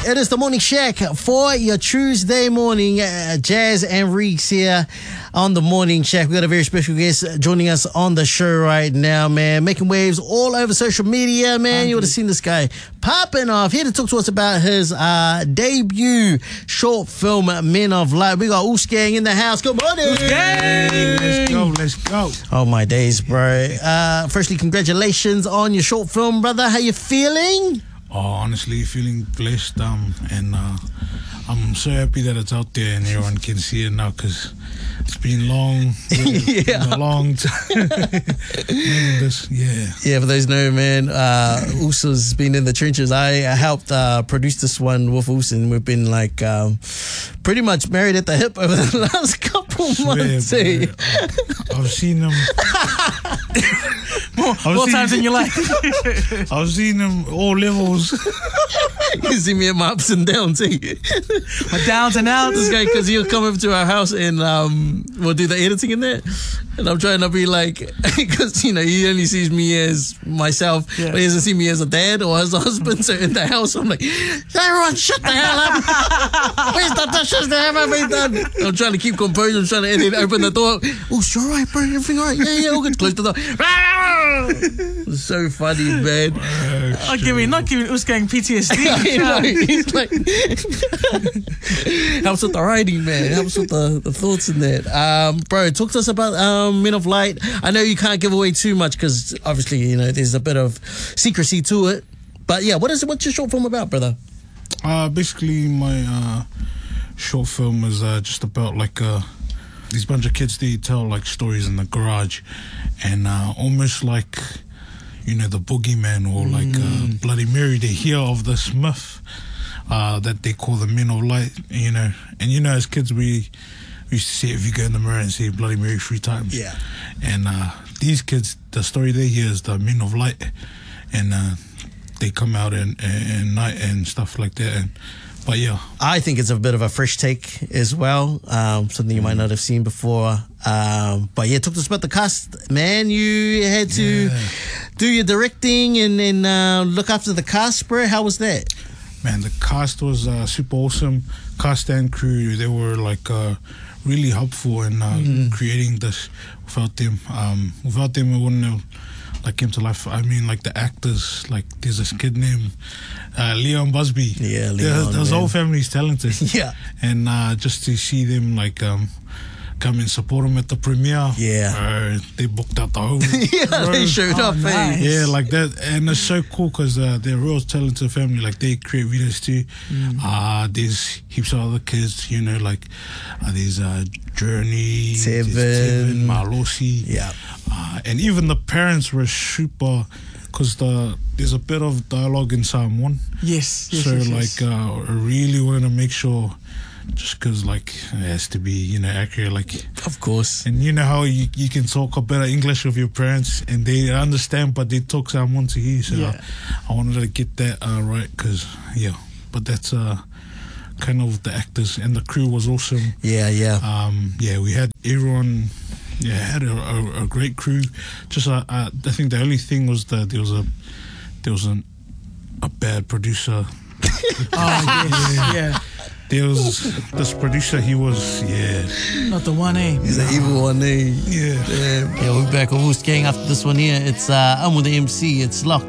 It is the Morning Shack for your Tuesday morning. Jazz and Reeks here on the Morning Shack. We got a very special guest joining us on the show right now, man. Making waves all over social media, man. You would have seen this guy popping off. Here to talk to us about his debut short film, Men of Light. We got Oosgang in the house. Good morning. Let's go. Oh, my days, bro. Firstly, congratulations on your short film, brother. How you feeling? Oh, honestly, feeling blessed, and I'm so happy that it's out there and everyone can see it now, because it's been long. Yeah. Been a long time. Yeah, for those who know, man, Usa's been in the trenches. I helped produce this one with Usa, and we've been like pretty much married at the hip over the last couple months. I've seen him. More times in your life. I've seen him all levels. You see me at my ups and downs, eh? My downs and outs. This guy, because he'll come over to our house and we'll do the editing in there. And I'm trying to be like, because, you know, he only sees me as myself, but he doesn't see me as a dad or as a husband. So in the house, I'm like, everyone shut the hell up. Where's the dishes that haven't been done? I'm trying to keep composure. I'm trying to edit, open the door. Oh, it's all right, bro. Everything all right? Yeah, all good. Close the door. It's so funny, man. Not giving Oosgang PTSD. He's like, helps with the writing, man. Helps with the thoughts in that. Bro, talk to us about Men of Light. I know you can't give away too much because obviously, you know, there's a bit of secrecy to it. But yeah, what's your short film about, brother? Basically, my short film is just about like these bunch of kids. They tell like stories in the garage, and almost like, you know, the boogeyman or like Bloody Mary. They hear of this myth that they call the Men of Light, you know. And you know, as kids, we used to say, if you go in the mirror and say Bloody Mary 3 times. Yeah. And these kids, the story they hear is the Men of Light, and they come out at night and stuff like that. But yeah, I think it's a bit of a fresh take as well, something you might not have seen before. But yeah, talk to us about the cast, man. You had to do your directing and look after the cast, bro. How was that? Man, the cast was super awesome. Cast and crew, they were like really helpful in creating this. Without them, it wouldn't have like came to life. I mean, like the actors, like there's this kid named Leon Busby. Yeah, Leon. His whole family's talented. Yeah, and just to see them like come and support him at the premiere. Yeah, they booked out the whole. They showed up. Nice. Yeah, like that, and it's so cool because they're a real talented family. Like they create videos too. There's heaps of other kids, you know, like there's Journey, Tevin, Malosi. Yeah. And even the parents were super, because there's a bit of dialogue in Psalm 1. Yes. I really want to make sure, just because like it has to be, you know, accurate, like, of course. and you know how you can talk a better English with your parents and they understand, but they talk Psalm 1 to you. So I wanted to get that right, because but that's kind of the actors, and the crew was awesome. Yeah. We had everyone. Yeah, had a great crew. Just I think the only thing was that there was a bad producer. There was this producer. He was not the one, eh? He's an evil one, eh? Yeah. Yeah, we're back with Oosgang after this one here. It's I'm with the MC. It's locked